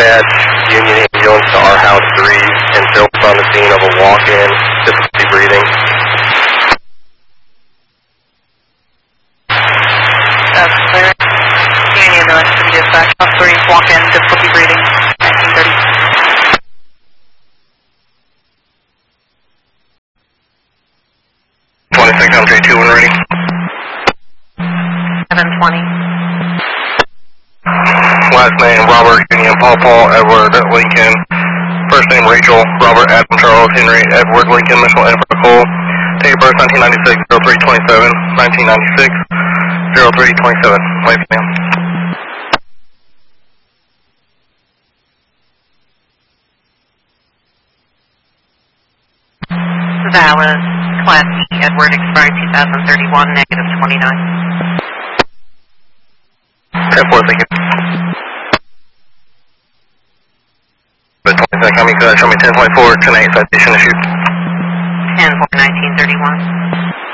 dispatch Union Ambulance to our house 3 and Phil's on the scene of a walk-in, difficulty breathing. That's clear. Union Ambulance to dispatch, house 3, walk-in, difficulty breathing, 1930. I'm 3-2 when ready. 720. Last name Robert Union Paul Edward Lincoln. First name Rachel Robert Adam Charles Henry Edward Lincoln Mitchell Edward Nicole. Date of birth 1996 0327 1996 0327. Wait, ma'am. Valid. Class E, Edward, expired 2031, negative 29. 10-4, thank you. But 20 coming, show me 10.4, 10-8, citation issued. 10-4, 1931.